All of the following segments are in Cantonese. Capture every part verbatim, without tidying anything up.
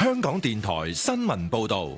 香港電台新聞報道。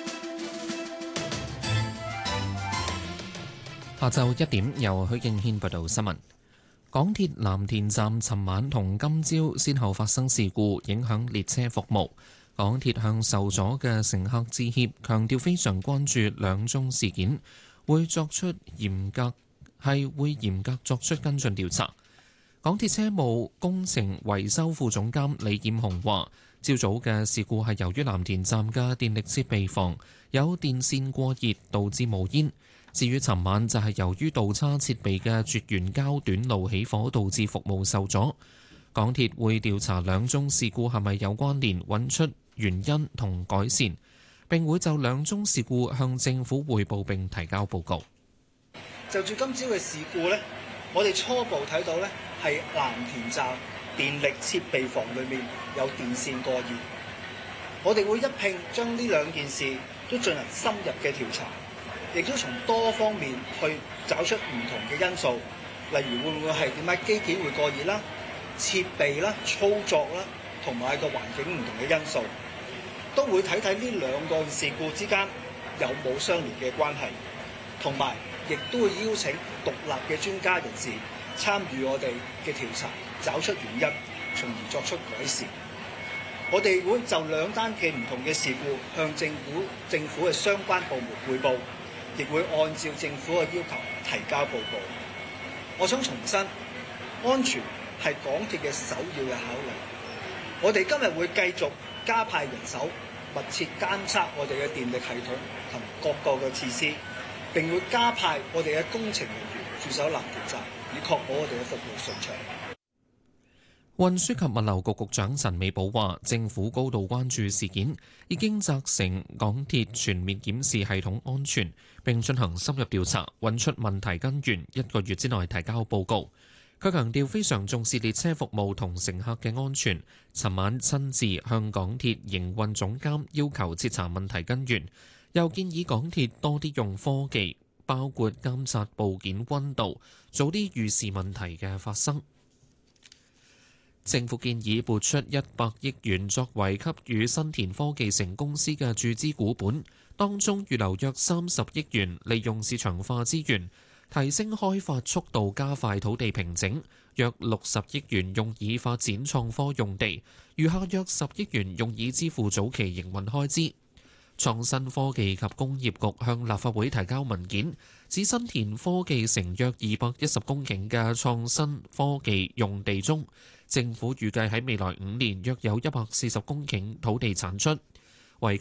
下晝一點，由許敬軒報道新聞。港鐵藍田站尋晚同今朝先後發生事故，影響列車服務。港鐵向受阻嘅乘客致歉，強調非常關注兩宗事件，會作出嚴格係會嚴格作出跟進調查。港鐵車務工程維修副總監李劍雄話，朝早嘅事故係由於藍田站嘅電力設備房有電線過熱，導致冒煙。至於尋晚就係由於倒叉設備嘅絕緣膠短路起火，導致服務受阻。港鐵會調查兩宗事故係咪有關聯，揾出原因同改善，並會就兩宗事故向政府匯報並提交報告。 就住今朝嘅事故呢，我哋初步睇到呢係藍田站電力設備房裏面有電線過熱，我哋會一併將呢兩件事都進行深入嘅調查。亦都從多方面去找出唔同嘅因素，例如會唔會係點解機件會過熱啦、設備啦、操作啦，同埋個環境唔同嘅因素，都會睇睇呢兩個事故之間有冇相連嘅關係，同埋亦都會邀請獨立嘅專家人士參與我哋嘅調查，找出原因，從而作出改善。我哋會就兩單嘅唔同嘅事故向政府政府嘅相關部門匯報，亦會按照政府嘅要求提交報告。我想重申，安全係港鐵嘅首要嘅考慮。我哋今日會繼續加派人手，密切監測我哋嘅電力系統同各個嘅設施，並會加派我哋嘅工程人員駐守藍田站，以確保我哋嘅服務順暢。 運輸及物流局局長陳美寶話，政府高度關注事件，已經責成港鐵全面檢視系統安全，並進行深入調查，揾出問題根源，一個月之內提交報告。佢強調非常重視列車服務同乘客嘅安全，尋晚親自向港鐵營運總監要求徹查問題根源，又建議港鐵多啲用科技，包括監察部件溫度，早啲預示問題嘅發生。政府建議撥出一百億元作為給予新田科技城公司嘅注資股本，當中預留約三十億元，利用市場化資源提升開發速度，加快土地平整；約六十億元用以發展創科用地，餘下約十億元用以支付早期營運開支。創新科技及工業局向立法會提交文件，指新田科技城約二百一十公頃嘅創新科技用地中，政府預計喺未來五年約有一百四十公頃土地產出，